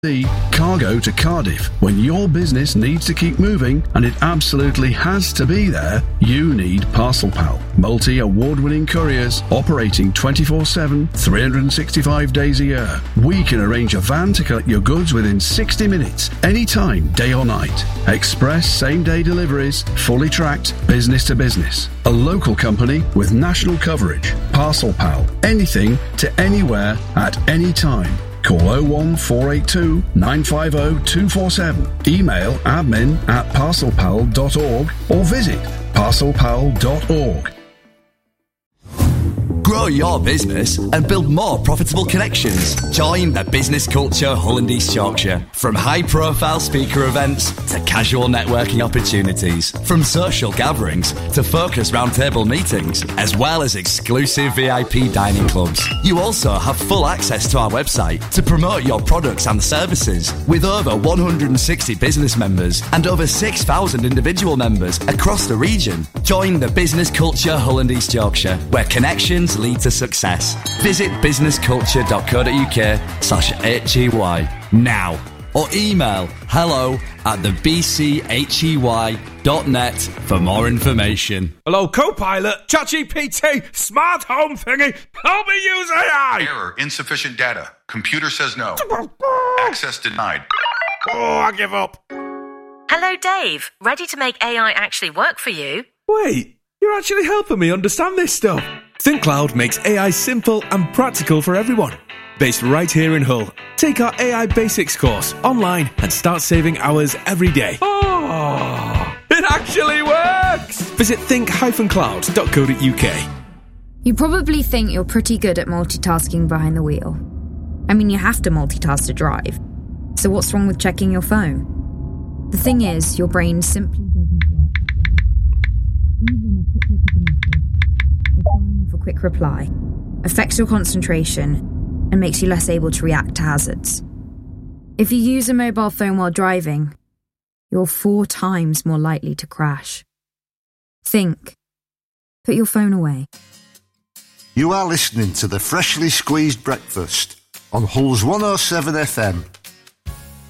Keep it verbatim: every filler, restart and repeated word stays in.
Cargo to Cardiff. When your business needs to keep moving, and it absolutely has to be there, you need ParcelPal. Multi-award-winning couriers operating twenty-four seven, three hundred sixty-five days a year. We can arrange a van to collect your goods within sixty minutes, anytime, day or night. Express same-day deliveries, fully tracked, business to business. A local company with national coverage. ParcelPal. Anything to anywhere at any time. Call oh one four eight two, nine five oh, two four seven. Email admin at parcelpal dot org or visit parcelpal dot org. Grow your business and build more profitable connections. Join the Business Culture Hull and East Yorkshire. From high-profile speaker events to casual networking opportunities, from social gatherings to focused roundtable meetings, as well as exclusive V I P dining clubs. You also have full access to our website to promote your products and services. With over one hundred sixty business members and over six thousand individual members across the region, join the Business Culture Hull and East Yorkshire, where connections lead to success. Visit businessculture.co.uk slash H-E-Y now or email hello at the b c h e y dot net for more information. Hello, Copilot, ChatGPT, smart home thingy, help me use A I! Error, insufficient data. Computer says no. Access denied. Oh, I give up. Hello, Dave. Ready to make A I actually work for you? Wait, you're actually helping me understand this stuff. ThinkCloud makes A I simple and practical for everyone. Based right here in Hull. Take our A I Basics course online and start saving hours every day. Oh, it actually works! Visit think dash cloud dot co dot uk. You probably think you're pretty good at multitasking behind the wheel. I mean, you have to multitask to drive. So what's wrong with checking your phone? The thing is, your brain simply doesn't work that way. Even a quick look at the message, or firing off a quick reply, affects your concentration and makes you less able to react to hazards. If you use a mobile phone while driving, you're four times more likely to crash. Think. Put your phone away. You are listening to the Freshly Squeezed Breakfast on Hull's one oh seven F M.